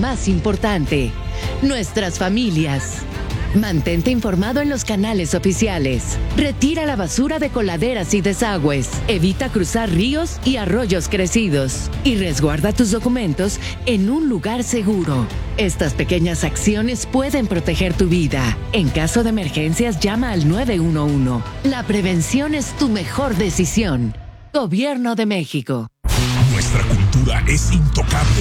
más importante, nuestras familias. Mantente informado en los canales oficiales. Retira la basura de coladeras y desagües. Evita cruzar ríos y arroyos crecidos. Y resguarda tus documentos en un lugar seguro. Estas pequeñas acciones pueden proteger tu vida. En caso de emergencias, llama al 911. La prevención es tu mejor decisión. Gobierno de México. Nuestra cultura es intocable.